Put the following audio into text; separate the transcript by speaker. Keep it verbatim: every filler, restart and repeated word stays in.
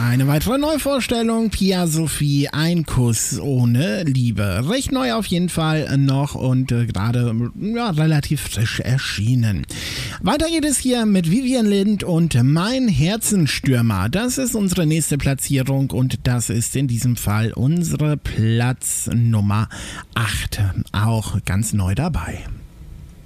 Speaker 1: Eine weitere Neuvorstellung, Pia Sophie, ein Kuss ohne Liebe. Recht neu auf jeden Fall noch und äh, gerade ja, relativ frisch erschienen. Weiter geht es hier mit Vivian Lind und Mein Herzenstürmer. Das ist unsere nächste Platzierung und das ist in diesem Fall unsere Platz Nummer acht. Auch ganz neu dabei.